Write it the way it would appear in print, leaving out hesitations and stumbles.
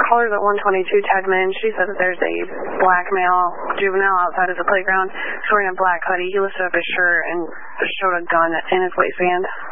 callers at 122 tagged me in. She said that there's a black male juvenile outside of the playground. He's wearing a black hoodie. He lifted up his shirt and showed a gun in his waistband.